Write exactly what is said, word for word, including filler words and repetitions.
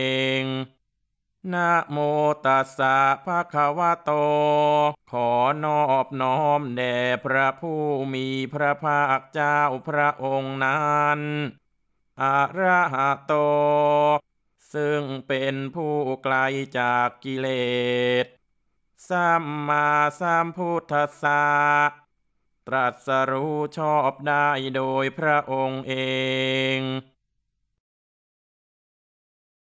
งนะโมตัสสะภะคะวะโตขอนอบน้อมแด่พระผู้มีพระภาคเจ้าพระองค์นั้นอะระหะโตซึ่งเป็นผู้ไกลจากกิเลสสัมมาสัมพุทธัสสะตรัสรู้ชอบได้โดยพระองค์เอง